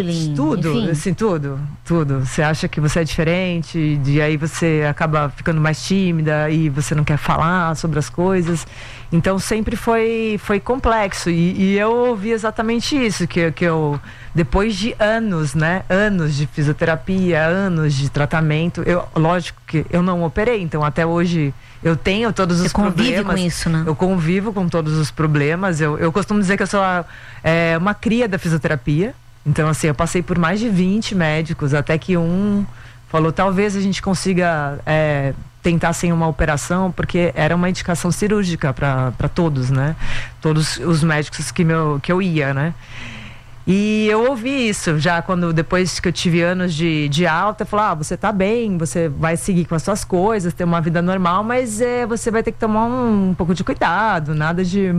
bullying, tudo, enfim. assim, tudo. Você acha que você é diferente, e aí você acaba ficando mais tímida e você não quer falar sobre as coisas. Então sempre foi complexo. E eu ouvi exatamente isso, que eu, depois de anos, né? Anos de fisioterapia, anos de tratamento. Lógico que eu não operei, então até hoje eu tenho todos os problemas. Você convive com isso, né? Eu convivo com todos os problemas. Eu costumo dizer que eu sou uma cria da fisioterapia. Então, assim, eu passei por mais de 20 médicos, até que um falou, talvez a gente consiga tentar sem uma operação, porque era uma indicação cirúrgica para todos, né? Todos os médicos que eu ia, né? E eu ouvi isso já depois que eu tive anos de alta, eu falei, você tá bem, você vai seguir com as suas coisas, ter uma vida normal, mas você vai ter que tomar um pouco de cuidado, nada de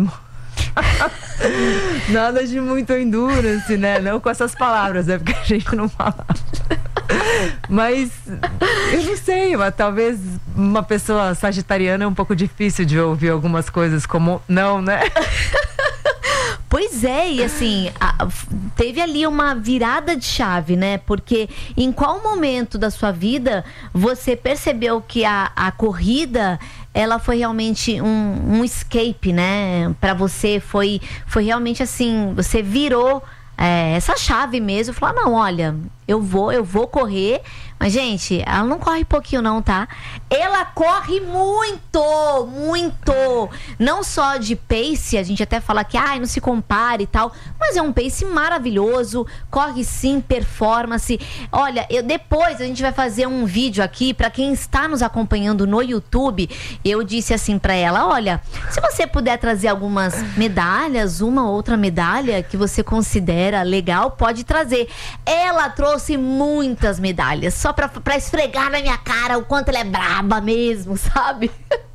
muito endurance, né? Não com essas palavras, porque a gente não fala. Mas eu não sei, mas talvez uma pessoa sagitariana é um pouco difícil de ouvir algumas coisas como não, né? Pois é, e assim, teve ali uma virada de chave, né? Porque em qual momento da sua vida você percebeu que a corrida, ela foi realmente um escape, né? Pra você, foi realmente assim, você virou essa chave mesmo, falou, não, olha, eu vou correr. Mas, gente, ela não corre pouquinho não, tá? Ela corre muito, muito. Não só de pace, a gente até fala que não se compare e tal, mas é um pace maravilhoso, corre sim, performance. Olha, depois a gente vai fazer um vídeo aqui pra quem está nos acompanhando no YouTube. Eu disse assim pra ela, olha, se você puder trazer algumas medalhas, uma ou outra medalha que você considera legal, pode trazer. Ela trouxe muitas medalhas, só pra esfregar na minha cara o quanto ela é braba mesmo, sabe?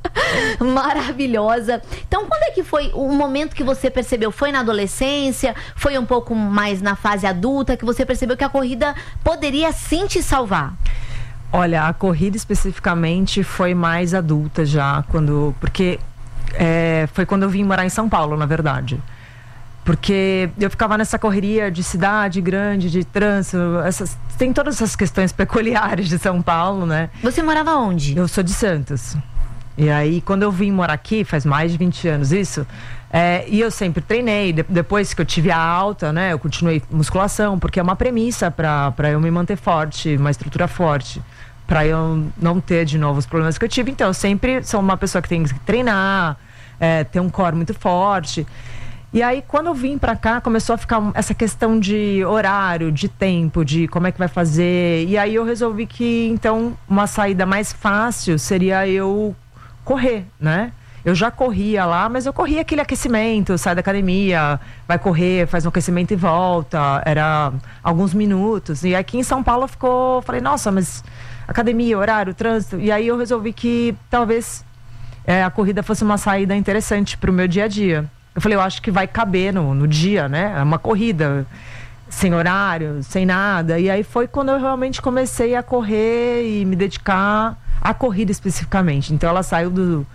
Maravilhosa. Então, quando é que foi o momento que você percebeu? Foi na adolescência? Foi um pouco mais na fase adulta que você percebeu que a corrida poderia sim te salvar? Olha, a corrida especificamente foi mais adulta já, porque foi quando eu vim morar em São Paulo, na verdade. Porque eu ficava nessa correria de cidade grande, de trânsito, tem todas essas questões peculiares de São Paulo, né? Você morava onde? Eu sou de Santos. E aí, quando eu vim morar aqui, faz mais de 20 anos isso, e eu sempre treinei, depois que eu tive a alta, né? Eu continuei musculação, porque é uma premissa para eu me manter forte, uma estrutura forte, para eu não ter de novo os problemas que eu tive. Então, eu sempre sou uma pessoa que tem que treinar, ter um core muito forte. E aí, quando eu vim pra cá, começou a ficar essa questão de horário, de tempo, de como é que vai fazer. E aí eu resolvi que, então, uma saída mais fácil seria eu correr, né? Eu já corria lá, mas eu corria aquele aquecimento, sai da academia, vai correr, faz um aquecimento e volta. Era alguns minutos. E aqui em São Paulo falei, nossa, mas academia, horário, trânsito. E aí eu resolvi que talvez a corrida fosse uma saída interessante pro meu dia a dia. Eu falei, eu acho que vai caber no dia, né? É uma corrida, sem horário, sem nada. E aí foi quando eu realmente comecei a correr e me dedicar à corrida especificamente. Então ela saiu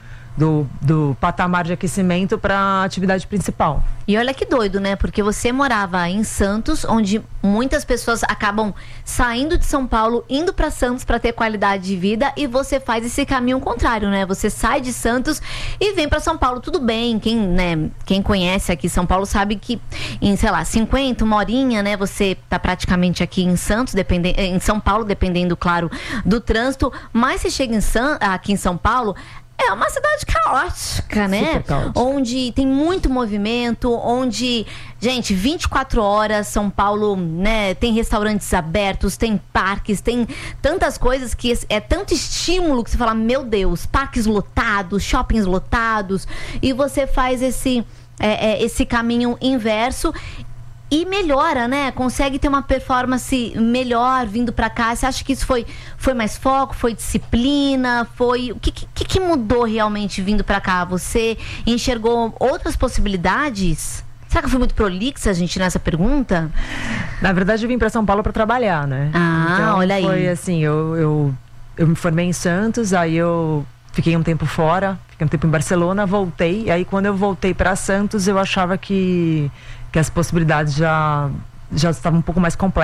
do patamar de aquecimento para a atividade principal. E olha que doido, né? Porque você morava em Santos, onde muitas pessoas acabam saindo de São Paulo, indo para Santos para ter qualidade de vida, e você faz esse caminho contrário, né? Você sai de Santos e vem para São Paulo. Tudo bem, quem conhece aqui São Paulo sabe que em, 50, uma horinha, né? Você tá praticamente aqui em Santos, em São Paulo, dependendo, claro, do trânsito. Mas você chega aqui em São Paulo, é uma cidade caótica, né? Onde tem muito movimento, onde, gente, 24 horas, São Paulo, né? Tem restaurantes abertos, tem parques, tem tantas coisas que é tanto estímulo que você fala, meu Deus, parques lotados, shoppings lotados, e você faz esse caminho inverso. E melhora, né? Consegue ter uma performance melhor vindo pra cá. Você acha que isso foi mais foco, foi disciplina, foi... O que mudou realmente vindo pra cá? Você enxergou outras possibilidades? Será que eu fui muito prolixa, gente, nessa pergunta? Na verdade, eu vim pra São Paulo pra trabalhar, né? Então, olha aí. Foi assim, eu me formei em Santos, aí eu fiquei um tempo fora, fiquei um tempo em Barcelona, voltei. E aí, quando eu voltei pra Santos, eu achava que as possibilidades já estavam um pouco mais complexas.